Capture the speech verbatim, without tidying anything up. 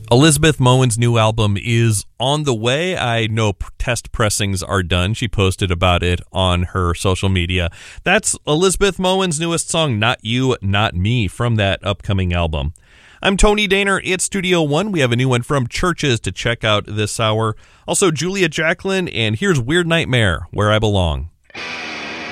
Elizabeth Moen's new album is on the way. I know test pressings are done. She posted about it on her social media. That's Elizabeth Moen's newest song, Not You, Not Me, from that upcoming album. I'm Tony Daner. It's Studio One. We have a new one from Churches to check out this hour. Also, Julia Jacklin, and here's Weird Nightmare, Where I Belong.